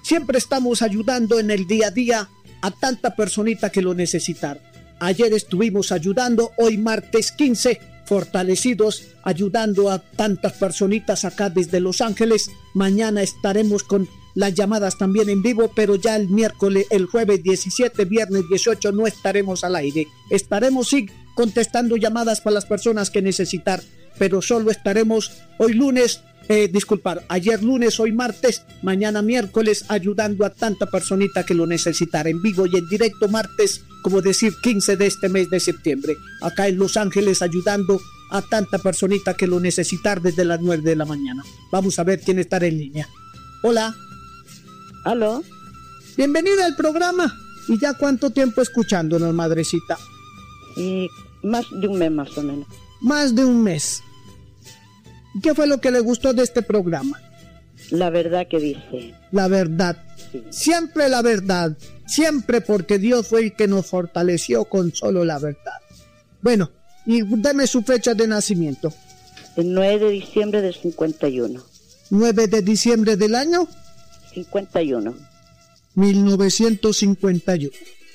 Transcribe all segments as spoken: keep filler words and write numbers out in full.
siempre estamos ayudando en el día a día a tanta personita que lo necesitan. Ayer estuvimos ayudando, hoy martes quince, fortalecidos, ayudando a tantas personitas acá desde Los Ángeles. Mañana estaremos con las llamadas también en vivo, pero ya el miércoles, el jueves diecisiete, viernes dieciocho no estaremos al aire. Estaremos sí contestando llamadas para las personas que necesitar, pero solo estaremos hoy lunes, eh, disculpar, ayer lunes, hoy martes, mañana miércoles, ayudando a tanta personita que lo necesitara en vivo y en directo martes, como decir quince de este mes de septiembre, acá en Los Ángeles ayudando a tanta personita que lo necesitar desde las nueve de la mañana. Vamos a ver quién está en línea. Hola. ¿Aló? Bienvenida al programa. ¿Y ya cuánto tiempo escuchándonos, madrecita? Y más de un mes más o menos. Más de un mes. ¿Qué fue lo que le gustó de este programa? La verdad que dice. La verdad. Sí. Siempre la verdad. Siempre, porque Dios fue el que nos fortaleció con solo la verdad. Bueno, y deme su fecha de nacimiento. El nueve de diciembre del cincuenta y uno. ¿nueve de diciembre del año? cincuenta y uno. mil novecientos cincuenta y uno.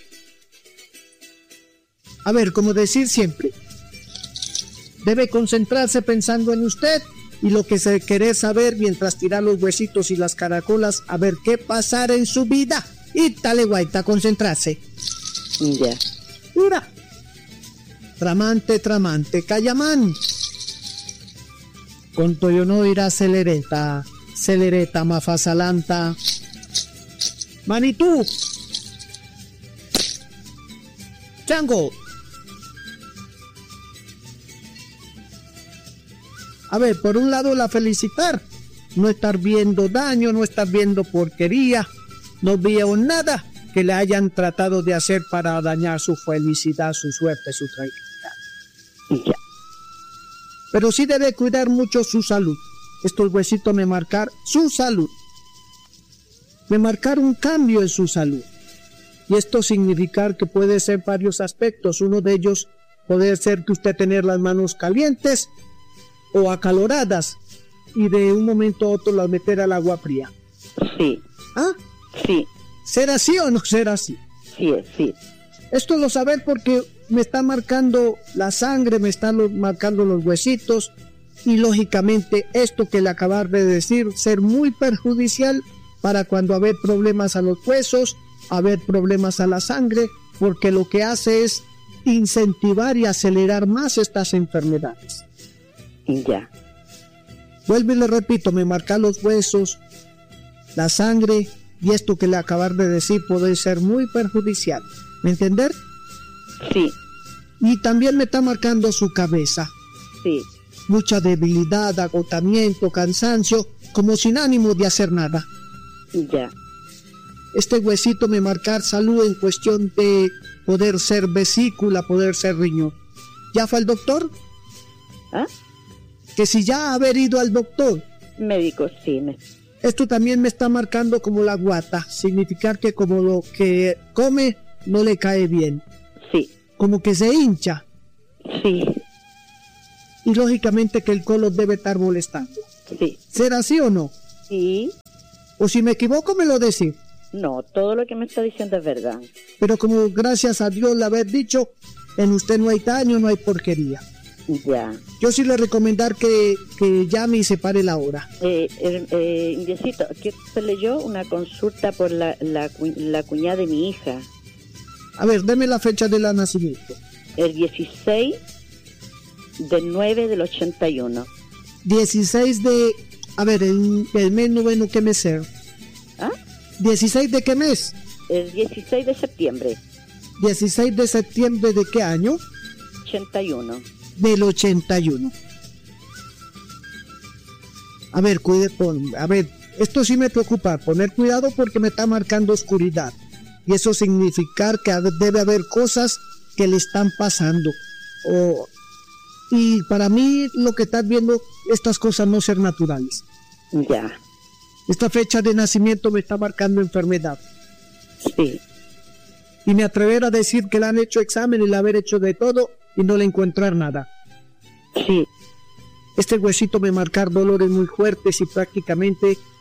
A ver, como decir siempre, debe concentrarse pensando en usted y lo que se quiere saber mientras tirar los huesitos y las caracolas, a ver qué pasará en su vida. Y tale guaita, concentrarse. Ya. Ura. Tramante, tramante, cayamán. Conto yo no irá celereta, celereta mafasalanta. Manitú. Chango. A ver, por un lado la felicitar, no estar viendo daño, no estar viendo porquería, no veo nada que le hayan tratado de hacer para dañar su felicidad, su suerte, su tranquilidad. Ya. Pero sí debe cuidar mucho su salud. Estos huesitos me marcar su salud. Me marcar un cambio en su salud. Y esto significa que puede ser varios aspectos. Uno de ellos puede ser que usted tener las manos calientes o acaloradas y de un momento a otro las meter al agua fría. Sí. ¿Ah? Sí. ¿Ser así o no ser así? Sí, sí. Esto lo saber porque me está marcando la sangre, me están lo, marcando los huesitos y lógicamente esto que le acabar de decir ser muy perjudicial para cuando haber problemas a los huesos, haber problemas a la sangre, porque lo que hace es incentivar y acelerar más estas enfermedades. Ya. Vuelvo y le repito, me marca los huesos, la sangre y esto que le acabar de decir puede ser muy perjudicial. ¿Me entender? Sí. Y también me está marcando su cabeza. Sí. Mucha debilidad, agotamiento, cansancio, como sin ánimo de hacer nada. Ya. Este huesito me marcar salud en cuestión de poder ser vesícula, poder ser riñón. ¿Ya fue al doctor? ¿Ah? Que si ya haber ido al doctor. Médico, sí. Me... Esto también me está marcando como la guata. Significar que como lo que come no le cae bien. Sí. Como que se hincha. Sí. Y lógicamente que el colon debe estar molestando. Sí. ¿Será así o no? Sí. O si me equivoco me lo decís. No, todo lo que me está diciendo es verdad. Pero como gracias a Dios le haber dicho, en usted no hay daño, no hay porquería. Ya. Yo sí le recomendar que, que llame y se pare la hora. Eh, eh, eh, Indiecito, ¿qué se leyó? Una consulta por la, la, la cuñada de mi hija. A ver, deme la fecha de la nacimiento. El dieciséis del nueve del ochenta y uno. dieciséis de... A ver, el, el mes noveno, ¿qué mes es? ¿Ah? ¿dieciséis de qué mes? El dieciséis de septiembre. ¿dieciséis de septiembre de qué año? ochenta y uno. Del ochenta y uno. A ver, cuide, pon, a ver, esto sí me preocupa, poner cuidado porque me está marcando oscuridad. Y eso significa que debe haber cosas que le están pasando. O, y para mí lo que estás viendo, estas cosas no ser naturales. Ya. Esta fecha de nacimiento me está marcando enfermedad. Sí. Y me atrever a decir que le han hecho examen y le haber hecho de todo y no le encontrar nada. Sí. Este huesito me marcar dolores muy fuertes y prácticamente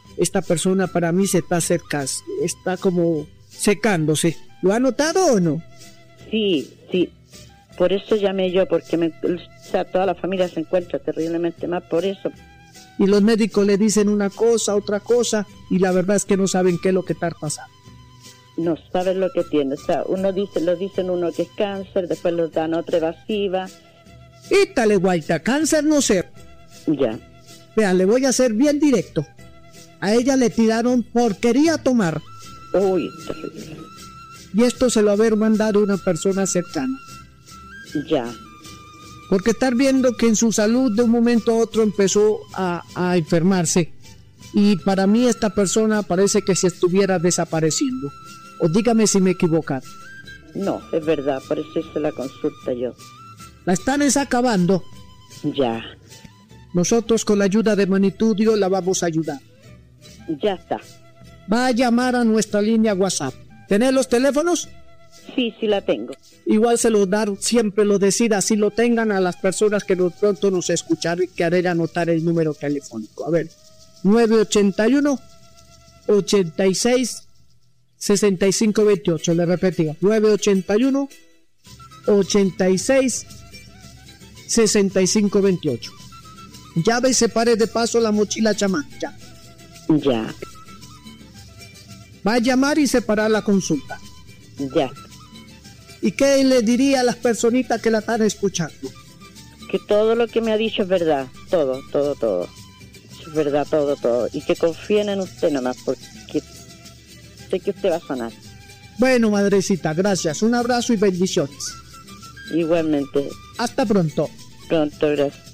esta persona para mí se está acercando, está como secándose. ¿Lo ha notado o no? Sí, sí. Por eso llamé yo, porque me, o sea, toda la familia se encuentra terriblemente mal por eso. Y los médicos le dicen una cosa, otra cosa, y la verdad es que no saben qué es lo que está pasando. No saben lo que tiene. O sea, uno dice, lo dicen uno que es cáncer, después los dan otra evasiva. Ítale, guaita, cáncer no sé. Ya. Vean, le voy a ser bien directo. A ella le tiraron porquería a tomar. Uy, terrible. Y esto se lo haber mandado una persona cercana. Ya. Porque estar viendo que en su salud de un momento a otro empezó a, a enfermarse. Y para mí esta persona parece que se estuviera desapareciendo. O dígame si me he equivocado. No, es verdad, por eso hice la consulta yo. La están acabando. Ya. Nosotros con la ayuda de Manitudio la vamos a ayudar. Ya está. Va a llamar a nuestra línea WhatsApp. ¿Tenés los teléfonos? Sí, sí la tengo. Igual se los dar, siempre lo decida, así lo tengan a las personas que de pronto nos escucharon y que haré anotar el número telefónico. A ver, nueve ochenta y uno, ochenta y seis, sesenta y cinco veintiocho. Le repetía, nueve ochenta y uno, ochenta y seis, sesenta y cinco veintiocho. Ya ve, separe de paso la mochila chamán, ya. Ya. Va a llamar y separar la consulta. Ya. ¿Y qué le diría a las personitas que la están escuchando? Que todo lo que me ha dicho es verdad. Todo, todo, todo. Es verdad, todo, todo. Y que confíen en usted nomás, porque sé que usted va a sanar. Bueno, madrecita, gracias. Un abrazo y bendiciones. Igualmente. Hasta pronto. Pronto, gracias.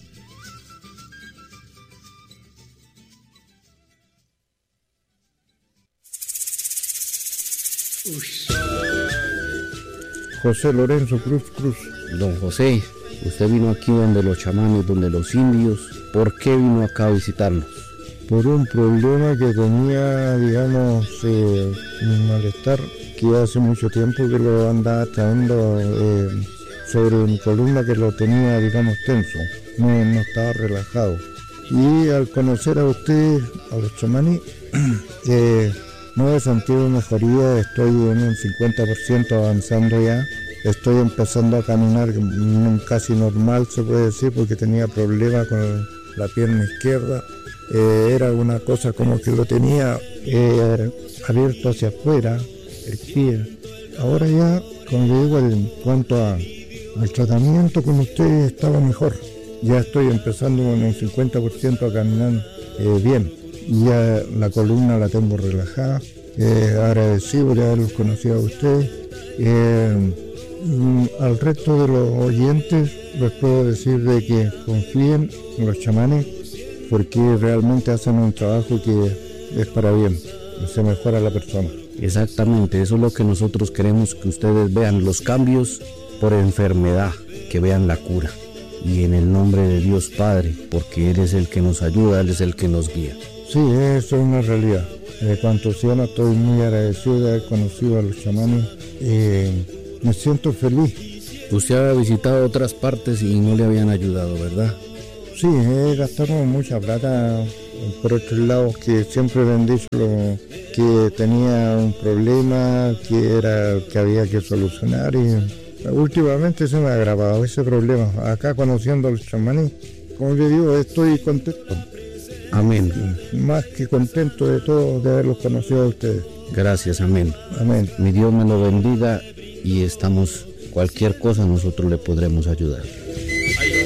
José Lorenzo Cruz Cruz. Don José, usted vino aquí donde los chamanes, donde los indios. ¿Por qué vino acá a visitarnos? Por un problema que tenía, digamos, eh, un malestar que hace mucho tiempo que lo andaba trayendo eh, sobre mi columna, que lo tenía, digamos, tenso, no, no estaba relajado. Y al conocer a usted, a los chamanes, eh, no he sentido mejoría, estoy en un cincuenta por ciento avanzando ya. Estoy empezando a caminar casi normal, se puede decir, porque tenía problemas con la pierna izquierda. Eh, era una cosa como que lo tenía eh, abierto hacia afuera, el pie. Ahora ya, como le digo, en cuanto a, al tratamiento con usted, estaba mejor. Ya estoy empezando con un cincuenta por ciento a caminar eh, bien. Ya la columna la tengo relajada, eh, agradecido de haberlos conocido a ustedes. Eh, al resto de los oyentes les puedo decir de que confíen en los chamanes, porque realmente hacen un trabajo que es para bien, se mejora la persona. Exactamente, eso es lo que nosotros queremos, que ustedes vean los cambios por enfermedad, que vean la cura. Y en el nombre de Dios Padre, porque Él es el que nos ayuda, Él es el que nos guía. Sí, eso es una realidad. De cuanto sea, no estoy muy agradecido de haber conocido a los chamanes. Eh, me siento feliz. Usted había visitado otras partes y no le habían ayudado, ¿verdad? Sí, he gastado mucha plata por otros lados, que siempre me han dicho que tenía un problema, que era que había que solucionar, y últimamente se me ha agravado ese problema. Acá conociendo a los chamanes, como le digo, estoy contento. Amén. Más que contento de todo, de haberlos conocido a ustedes. Gracias, amén. Amén. Mi Dios me lo bendiga y estamos, cualquier cosa nosotros le podremos ayudar.